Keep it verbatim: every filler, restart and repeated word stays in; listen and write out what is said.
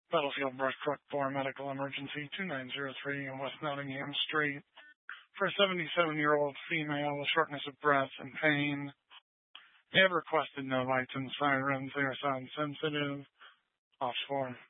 Battlefield Brushcrook four Medical Emergency two nine zero three in West Nottingham Street for a seventy-seven-year-old female with shortness of breath and pain. They have requested no lights and sirens. They are sound sensitive. Off four.